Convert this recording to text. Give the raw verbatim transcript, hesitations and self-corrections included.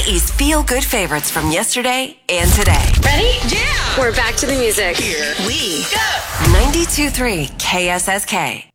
E's feel-good favorites from yesterday and today. Ready? Yeah! We're back to the music. Here we go. ninety-two point three K S S K.